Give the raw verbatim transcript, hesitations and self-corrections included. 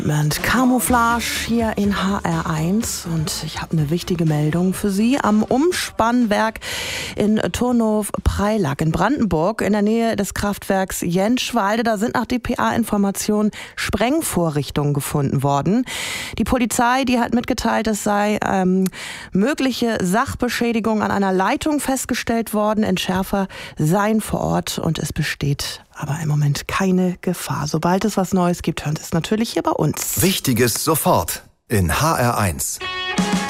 Und Camouflage hier in H R eins und ich habe eine wichtige Meldung für Sie. Am Umspannwerk in Turnow-Preilack in Brandenburg in der Nähe des Kraftwerks Jentschwalde, da sind nach D P A-Informationen Sprengvorrichtungen gefunden worden. Die Polizei, die hat mitgeteilt, es sei ähm, mögliche Sachbeschädigung an einer Leitung festgestellt worden. Entschärfer seien vor Ort und es besteht aber im Moment keine Gefahr. Sobald es was Neues gibt, hören Sie es natürlich hier bei uns. Wichtiges sofort in H R eins.